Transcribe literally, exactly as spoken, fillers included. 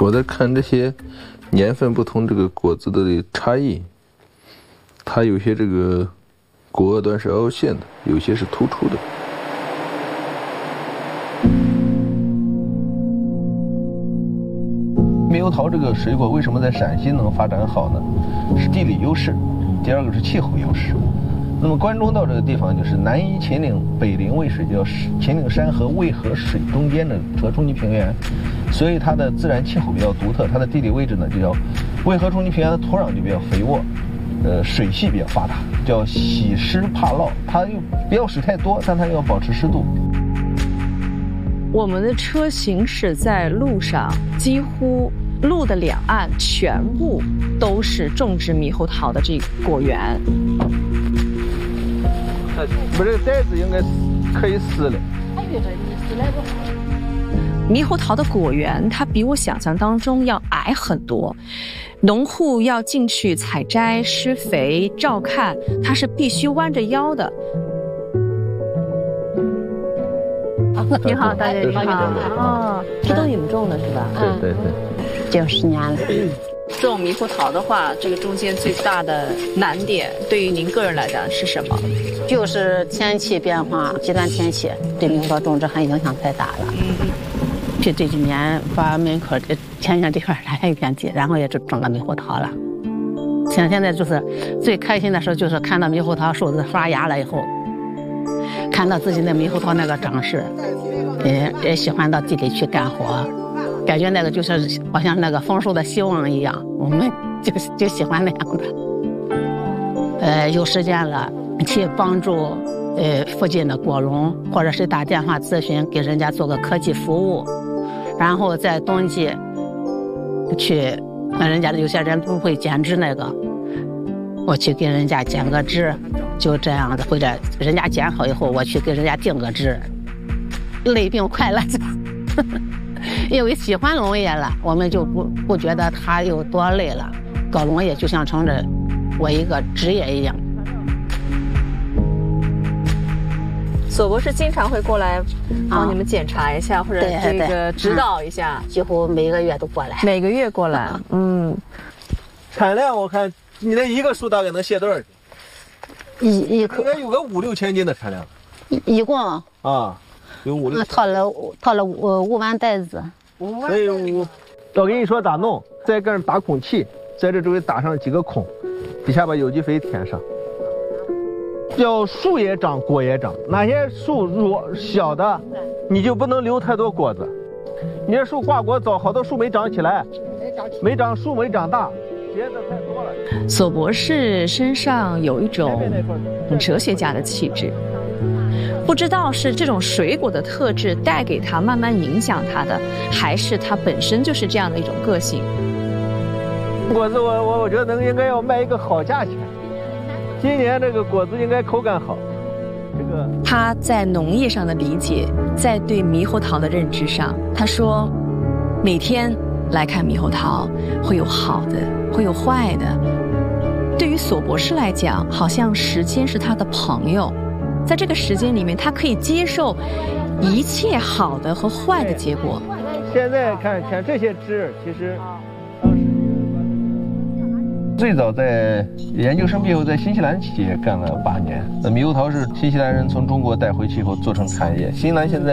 我在看这些年份不同这个果子的差异，它有些这个果萼端是凹陷的，有些是突出的。猕猴桃这个水果为什么在陕西能发展好呢？是地理优势，第二个是气候优势。那么关中道这个地方就是南依秦岭，北临渭水，叫秦岭山和渭河水中间的河冲积平原，所以它的自然气候比较独特。它的地理位置呢，就叫渭河冲积平原的土壤就比较肥沃，呃，水系比较发达，叫喜湿怕涝。它又不要水太多，但它又要保持湿度。 我们的车行驶在路上，几乎路的两岸全部都是种植猕猴桃的这个果园。 不，这个袋子应该可以撕了。 猕猴桃的果园，它比我想象当中要矮很多，农户要进去采摘、施肥、照看，它是必须弯着腰的。你好，大姐，你好。哦，这都你们种的是吧？ 对对对， 九十年了。 种猕猴桃的话，这个中间最大的难点，对于您个人来讲是什么？ 就是天气变化，极端天气对猕猴桃种植还影响太大了。嗯，就这几年把门口的前院这块来一片地，然后也就种了猕猴桃了。像现在就是最开心的时候，就是看到猕猴桃树子发芽了以后，看到自己的猕猴桃那个长势，也也喜欢到地里去干活。感觉那个就是好像那个丰收的希望一样，我们就就喜欢那样的。呃，有时间了去帮助呃附近的果农，或者是打电话咨询，给人家做个科技服务，然后在冬季去，人家有些人不会剪枝那个，我去给人家剪个枝，就这样的，或者人家剪好以后，我去给人家定个枝，累并快乐着。因为喜欢农业了，我们就不不觉得它有多累了。搞农业就像成着我一个职业一样。 索博士经常会过来帮你们检查一下，啊、或者这个指导一下， 几乎每个月都过来。 每个月过来，嗯。 产量我看你那一个树大概能卸多少斤？ 一一颗应该有个五六千斤的产量。 一一共啊。有五六， 套了套了五五万袋子， 所以我我跟你说咋弄，在这儿打孔器，在这周围打上几个孔，底下把有机肥填上。叫树也长，果也长，哪些树弱小的，你就不能留太多果子。你这树挂果早，好多树没长起来，没长树没长大，结的太多了。 索博士身上有一种哲学家的气质。不知道是这种水果的特质带给他，慢慢影响他的，还是他本身就是这样的一种个性。 果子我我我觉得能应该要卖一个好价钱。今年这个果子应该口感好。这个他在农业上的理解，在对猕猴桃的认知上，他说，每天来看猕猴桃，会有好的，会有坏的。对于索博士来讲，好像时间是他的朋友。在这个时间里面，他可以接受一切好的和坏的结果。 现在看看这些枝，其实最早在研究生毕业后，在新西兰企业干了八年。猕猴桃是新西兰人从中国带回去以后做成产业。新西兰现在